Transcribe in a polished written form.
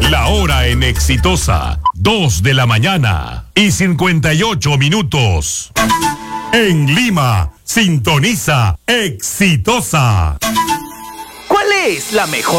La hora en Exitosa, 2 de la mañana y 58 minutos. En Lima, sintoniza Exitosa. ¿Cuál es la mejor